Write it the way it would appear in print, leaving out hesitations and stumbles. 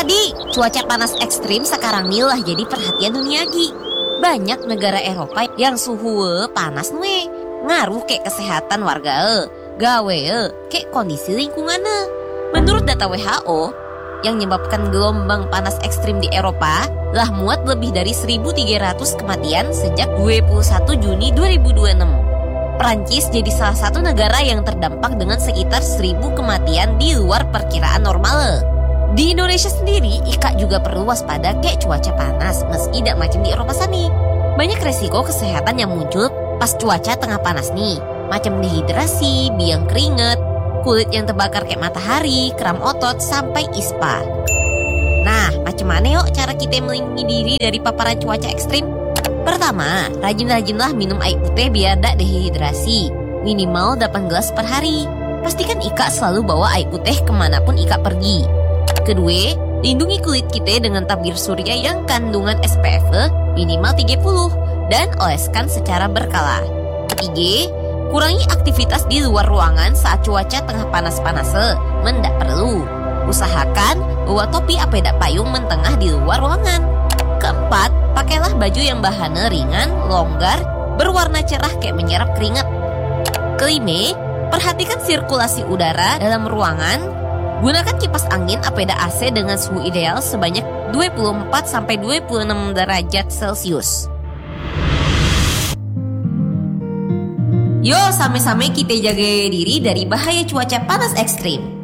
Padi, cuaca panas ekstrim sekarang nih lah jadi perhatian dunia Gi. Banyak negara Eropa yang suhu panas nue, ngaruh ke kesehatan warga, gawe, ke kondisi lingkungan. Menurut data WHO, yang menyebabkan gelombang panas ekstrim di Eropa lah muat lebih dari 1.300 kematian sejak 21 Juni 2026. Perancis jadi salah satu negara yang terdampak dengan sekitar 1.000 kematian di luar perkiraan normal. Di Indonesia sendiri, IKA juga perlu waspada kayak cuaca panas meski tidak macam di Eropa sana. Banyak resiko kesehatan yang muncul pas cuaca tengah panas nih, macam dehidrasi, biang keringat, kulit yang terbakar kayak matahari, kram otot, sampai ispa. Nah, macam mana yuk cara kita melindungi diri dari paparan cuaca ekstrim? Pertama, rajin-rajinlah minum air putih biar tidak dehidrasi, minimal 8 gelas per hari. Pastikan IKA selalu bawa air putih kemanapun IKA pergi. Kedua, lindungi kulit kita dengan tabir surya yang kandungan SPF minimal 30 dan oleskan secara berkala. Ketiga, kurangi aktivitas di luar ruangan saat cuaca tengah panas-panas, mendak perlu. Usahakan bawa topi apa payung mentengah di luar ruangan. Keempat, pakailah baju yang bahannya ringan, longgar, berwarna cerah kayak menyerap keringat. Kelima, perhatikan sirkulasi udara dalam ruangan. Gunakan kipas angin apeda AC dengan suhu ideal sebanyak 24-26 derajat Celcius. Yo, sama-sama kita jaga diri dari bahaya cuaca panas ekstrim.